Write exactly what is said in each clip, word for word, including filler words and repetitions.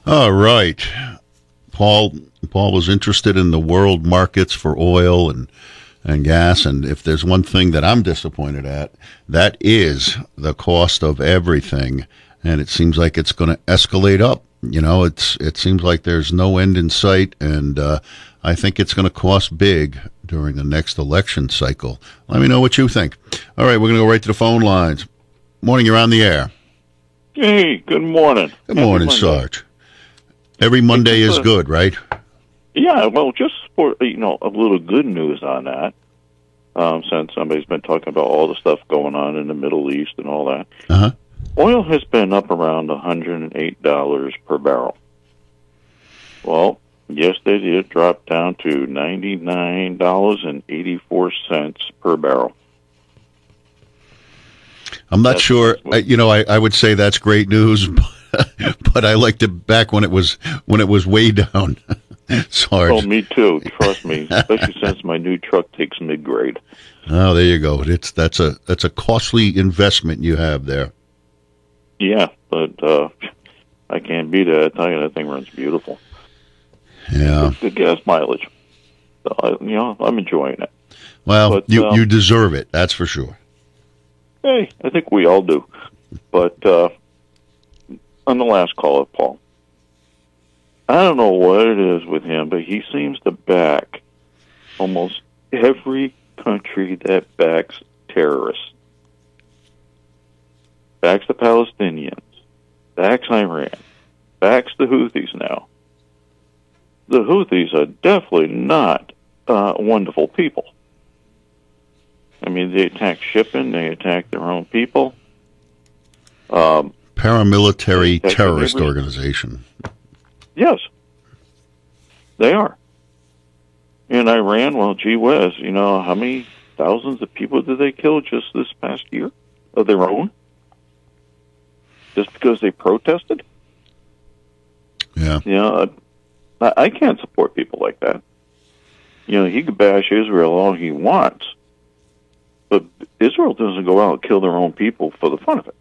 All right. Paul Paul was interested in the world markets for oil and, and gas, and if there's one thing that I'm disappointed at, that is the cost of everything, and it seems like it's going to escalate up. You know, it's it seems like there's no end in sight, and uh, I think it's going to cost big during the next election cycle. Let me know what you think. All right, we're going to go right to the phone lines. Morning, you're on the air. Hey, good morning. Good morning, Sarge. Every Monday is good, right? Yeah, well, just for, you know, a little good news on that, um, since somebody's been talking about all the stuff going on in the Middle East and all that. Uh-huh. Oil has been up around one hundred eight dollars per barrel. Well, yesterday it dropped down to ninety-nine dollars and eighty-four cents per barrel. I'm not That's sure. I, you know, I, I would say that's great news, but, but I liked it back when it was when it was way down. Sarge. Oh, me too. Trust me, especially since my new truck takes mid-grade. Oh, there you go. It's that's a that's a costly investment you have there. Yeah, but uh, I can't beat it. I tell you, that thing runs beautiful. Yeah, good gas mileage. So I, you know, I'm enjoying it. Well, but, you um, you deserve it. That's for sure. Hey, I think we all do. But uh, on the last call of Paul, I don't know what it is with him, but he seems to back almost every country that backs terrorists. Backs the Palestinians, backs Iran, backs the Houthis now. The Houthis are definitely not uh, wonderful people. I mean, they attack shipping, they attack their own people. Um, Paramilitary terrorist every, organization. Yes, they are. In Iran, well, gee whiz, you know, how many thousands of people did they kill just this past year of their own? Just because they protested? Yeah. You know, I, I can't support people like that. You know, he could bash Israel all he wants, but Israel doesn't go out and kill their own people for the fun of it.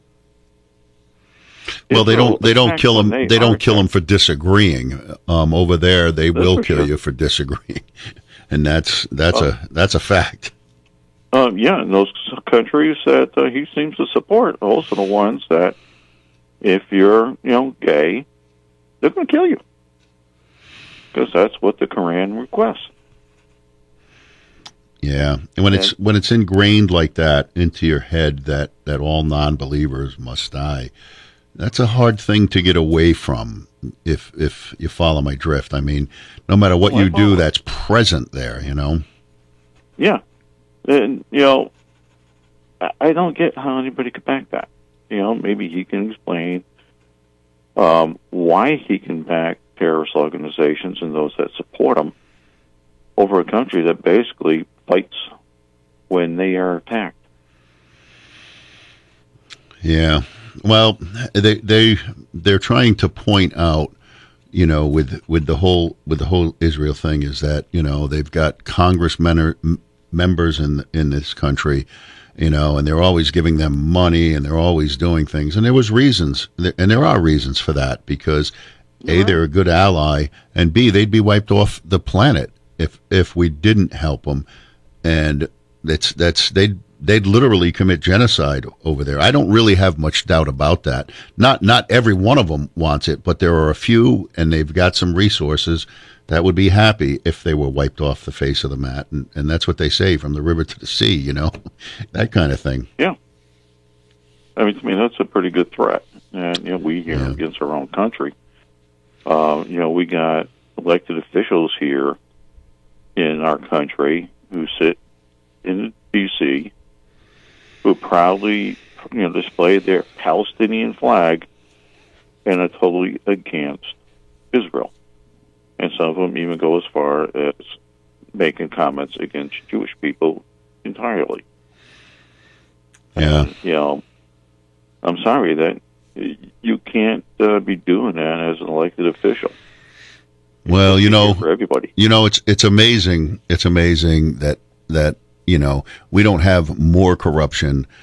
Well, they don't. They don't kill them. They, they don't kill them for disagreeing. Um, over there, they that's will kill sure. you for disagreeing, and that's that's uh, a that's a fact. Um, yeah, and those countries that uh, he seems to support, those are the ones that, if you're, you know, gay, they're going to kill you because that's what the Quran requests. Yeah, and when it's when it's ingrained like that into your head that that all non-believers must die, that's a hard thing to get away from. If if you follow my drift, I mean, no matter what well, you do, that's present there. You know. Yeah, and you know, I don't get how anybody could back that. You know, maybe he can explain um, why he can back terrorist organizations and those that support them over a country that basically fights when they are attacked. Yeah. Well, they they they're trying to point out, you know, with with the whole with the whole Israel thing is that, you know, they've got congressmen or members in in this country, you know, and they're always giving them money and they're always doing things, and there was reasons, and there are reasons for that, because A, right. they're a good ally, and B, they'd be wiped off the planet if if we didn't help them, and that's that's they'd they'd literally commit genocide over there. I don't really have much doubt about that. Not not every one of them wants it, but there are a few, and they've got some resources that would be happy if they were wiped off the face of the mat, and, and that's what they say, from the river to the sea, you know, that kind of thing. Yeah. I mean, to me, that's a pretty good threat. And, you know, we here Yeah. against our own country, uh, you know, we got elected officials here in our country who sit in D C, who proudly, you know, display their Palestinian flag and are totally against Israel. And some of them even go as far as making comments against Jewish people entirely. Yeah. And, you know, I'm sorry that you can't uh, be doing that as an elected official. Well, you know, for everybody. You know, it's it's amazing. It's amazing that that you know we don't have more corruption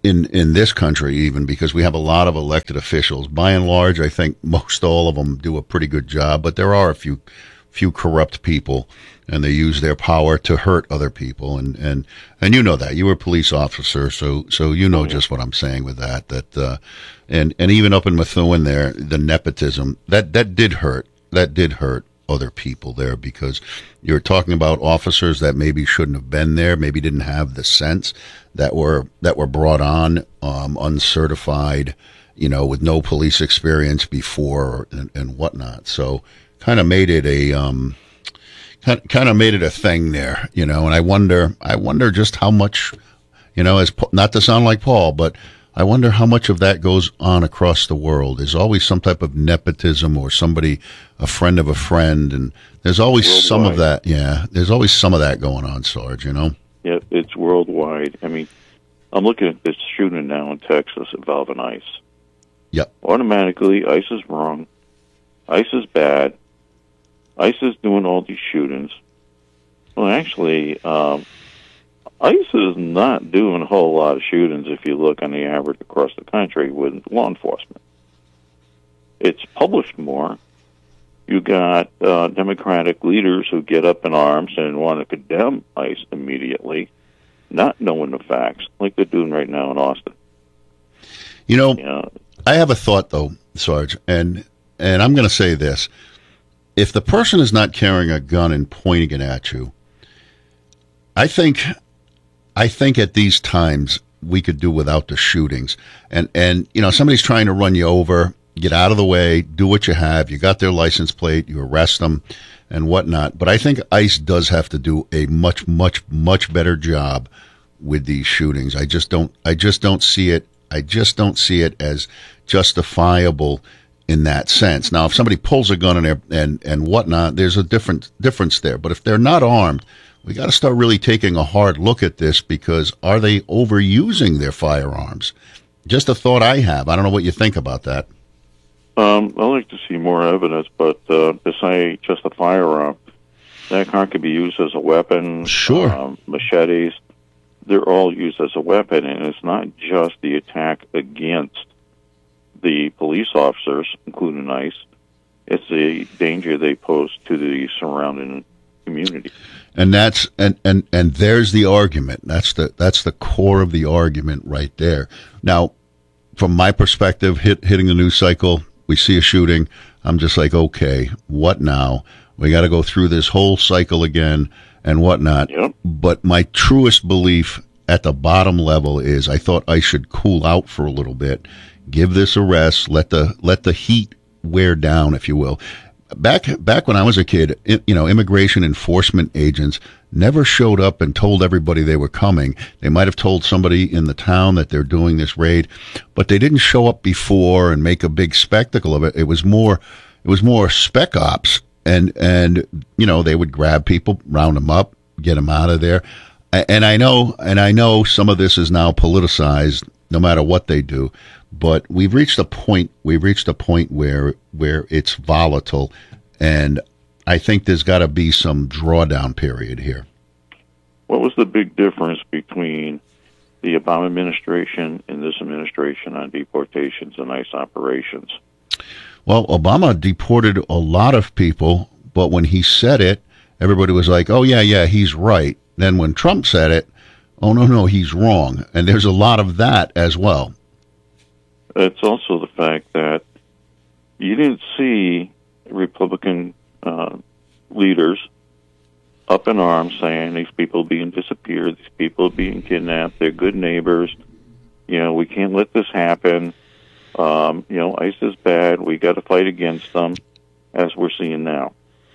in, in this country, even because we have a lot of elected officials. By and large, I think most all of them do a pretty good job, but there are a few few corrupt people, and they use their power to hurt other people. And, and, and you know that. You were a police officer, so so you know just what I'm saying with that. That uh, and and even up in Methuen there, the nepotism that that did hurt. That did hurt other people there, because you're talking about officers that maybe shouldn't have been there, maybe didn't have the sense, that were that were brought on um, uncertified, you know, with no police experience before and, and whatnot. So kind of made it a um, kind of made it a thing there, you know. And I wonder, I wonder just how much, you know, as not to sound like Paul, but I wonder how much of that goes on across the world. There's always some type of nepotism or somebody, a friend of a friend, and there's always worldwide. Some of that. Yeah, there's always some of that going on, Sarge, you know? Yeah, it's worldwide. I mean, I'm looking at this shooting now in Texas involving ICE. Yep. Automatically, ICE is wrong. ICE is bad. ICE is doing all these shootings. Well, actually, um, ICE is not doing a whole lot of shootings if you look on the average across the country with law enforcement. It's published more. You got uh, Democratic leaders who get up in arms and want to condemn ICE immediately, not knowing the facts, like they're doing right now in Austin. You know, yeah. I have a thought, though, Sarge, and and I'm going to say this. If the person is not carrying a gun and pointing it at you, I think... I think at these times we could do without the shootings. And, and, you know, somebody's trying to run you over, get out of the way, do what you have. You got their license plate, you arrest them and whatnot. But I think ICE does have to do a much, much, much better job with these shootings. I just don't, I just don't see it. I just don't see it as justifiable in that sense. Now, if somebody pulls a gun in there and, and whatnot, there's a different difference there. But if they're not armed, we got to start really taking a hard look at this, because are they overusing their firearms? Just a thought I have. I don't know what you think about that. Um, I'd like to see more evidence, but uh, to say just a firearm, that car could be used as a weapon. Sure. Um, machetes, they're all used as a weapon, and it's not just the attack against the police officers, including ICE. It's the danger they pose to the surrounding community. And that's and, and, and there's the argument. That's the that's the core of the argument right there. Now, from my perspective, hit, hitting the news cycle, we see a shooting. I'm just like, okay, what now? We got to go through this whole cycle again and whatnot. Yep. But my truest belief at the bottom level is I thought I should cool out for a little bit, give this a rest, let the let the heat wear down, if you will. Back back when I was a kid, it, you know, immigration enforcement agents never showed up and told everybody they were coming. They might have told somebody in the town that they're doing this raid, but they didn't show up before and make a big spectacle of it. It was more, it was more spec ops, and and you know, they would grab people, round them up, get them out of there. And I know, and I know some of this is now politicized, no matter what they do. But we've reached a point. We've reached a point where where it's volatile, and I think there's got to be some drawdown period here. What was the big difference between the Obama administration and this administration on deportations and ICE operations? Well, Obama deported a lot of people, but when he said it, everybody was like, "Oh yeah, yeah, he's right." Then when Trump said it, "Oh no, no, he's wrong." And there's a lot of that as well. It's also the fact that you didn't see Republican uh, leaders up in arms saying these people are being disappeared, these people are being kidnapped, they're good neighbors, you know, we can't let this happen, um, you know, ICE is bad, we got to fight against them, as we're seeing now.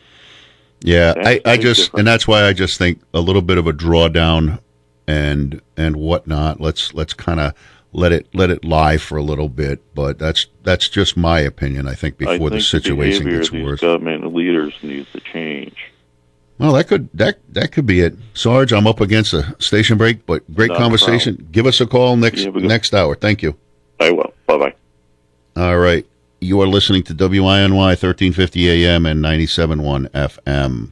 Yeah, I, I just, different. And that's why I just think a little bit of a drawdown and and whatnot. Let's let's kind of let it let it lie for a little bit, but that's that's just my opinion. I think before I think the situation the gets of these worse, government leaders needs to change. Well, that could that that could be it, Sarge. I'm up against a station break, but great Not conversation. Give us a call next yeah, next hour. Thank you. I will. Bye bye. All right, you are listening to W I N Y thirteen fifty A M and ninety-seven point one F M.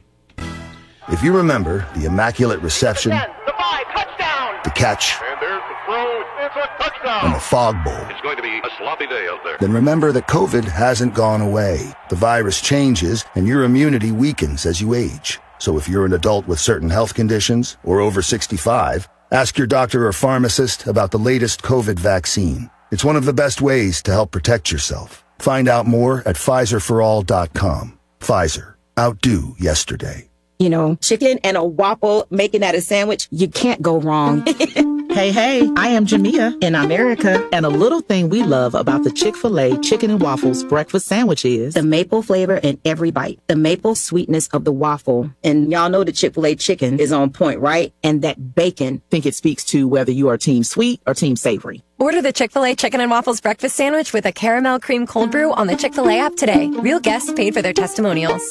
If you remember the Immaculate Reception, the five, touchdown, the catch, and there's the throw. It's a touchdown. and the fog bowl, It's going to be a sloppy day out there. then remember that COVID hasn't gone away. The virus changes, and your immunity weakens as you age. So if you're an adult with certain health conditions or over sixty-five, ask your doctor or pharmacist about the latest COVID vaccine. It's one of the best ways to help protect yourself. Find out more at Pfizer for all dot com. Pfizer. Outdo yesterday. You know, chicken and a waffle, making that a sandwich, you can't go wrong. Hey, hey, I am Jamia in America, and a little thing we love about the Chick-fil-A Chicken and Waffles breakfast sandwich is the maple flavor in every bite, the maple sweetness of the waffle. And y'all know the Chick-fil-A chicken is on point, right? And that bacon. I think it speaks to whether you are team sweet or team savory. Order the Chick-fil-A Chicken and Waffles breakfast sandwich with a caramel cream cold brew on the Chick-fil-A app today. Real guests paid for their testimonials.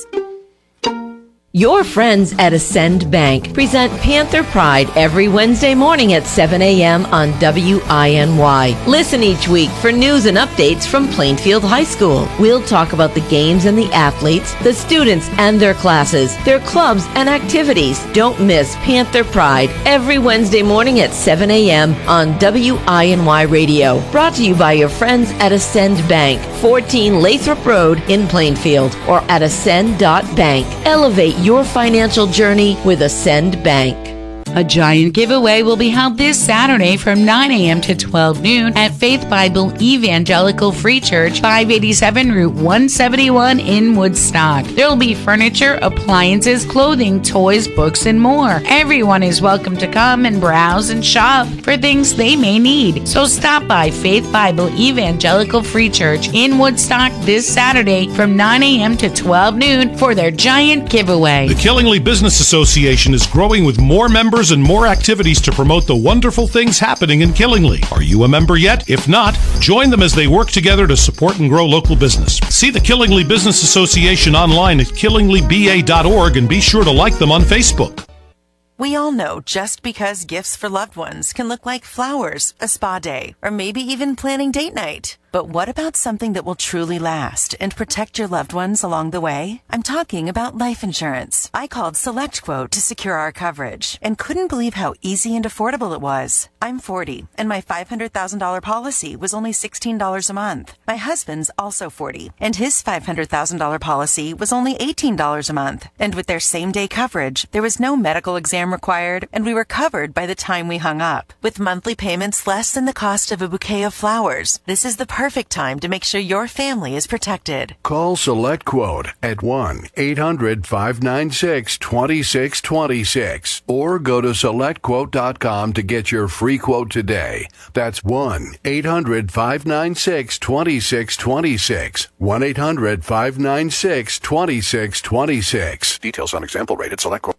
Your friends at Ascend Bank present Panther Pride every Wednesday morning at seven a.m. on W I N Y. Listen each week for news and updates from Plainfield High School. We'll talk about the games and the athletes, the students and their classes, their clubs and activities. Don't miss Panther Pride every Wednesday morning at seven a.m. on W I N Y Radio. Brought to you by your friends at Ascend Bank, fourteen Lathrop Road in Plainfield, or at ascend dot bank. Elevate your financial journey with Ascend Bank. A giant giveaway will be held this Saturday from nine a.m. to twelve noon at Faith Bible Evangelical Free Church, five eighty-seven Route one seventy-one in Woodstock. There will be furniture, appliances, clothing, toys, books, and more. Everyone is welcome to come and browse and shop for things they may need. So stop by Faith Bible Evangelical Free Church in Woodstock this Saturday from nine a.m. to twelve noon for their giant giveaway. The Killingly Business Association is growing with more members and more activities to promote the wonderful things happening in Killingly. Are you a member yet? If not, join them as they work together to support and grow local business. See the Killingly Business Association online at killingly b a dot org and be sure to like them on Facebook. We all know just because gifts for loved ones can look like flowers, a spa day, or maybe even planning date night. But what about something that will truly last and protect your loved ones along the way? I'm talking about life insurance. I called SelectQuote to secure our coverage and couldn't believe how easy and affordable it was. I'm forty, and my five hundred thousand dollars policy was only sixteen dollars a month. My husband's also forty, and his five hundred thousand dollars policy was only eighteen dollars a month. And with their same-day coverage, there was no medical exam required, and we were covered by the time we hung up. With monthly payments less than the cost of a bouquet of flowers, this is the perfect time to make sure your family is protected. Call SelectQuote at one eight hundred five nine six two six two six or go to select quote dot com to get your free quote today. That's one eight hundred five nine six two six two six. one eight hundred five nine six two six two six. Details on example rate at SelectQuote.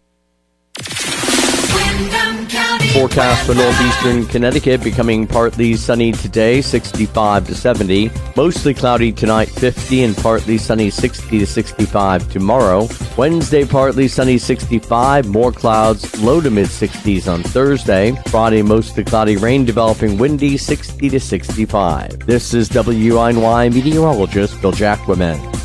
Forecast for northeastern Connecticut becoming partly sunny today, sixty-five to seventy. Mostly cloudy tonight, fifty, and partly sunny, sixty to sixty-five tomorrow. Wednesday, partly sunny, sixty-five. More clouds, low to mid-sixties on Thursday. Friday, mostly cloudy, rain developing, windy, sixty to sixty-five. This is W I N Y meteorologist Bill Jacquemin.